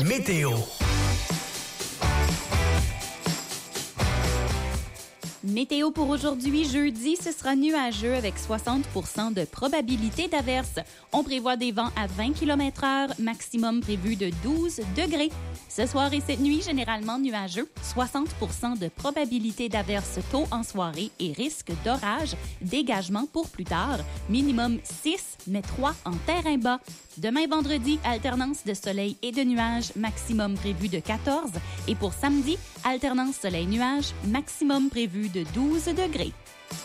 Météo. Météo pour aujourd'hui, jeudi, ce sera nuageux avec 60% de probabilité d'averse. On prévoit des vents à 20 km/h, maximum prévu de 12 degrés. Ce soir et cette nuit, généralement nuageux, 60% de probabilité d'averse tôt en soirée et risque d'orage. Dégagement pour plus tard, minimum 6, mais 3 en terrain bas. Demain vendredi, alternance de soleil et de nuages, maximum prévu de 14. Et pour samedi, alternance soleil-nuages, maximum prévu de 12 degrés.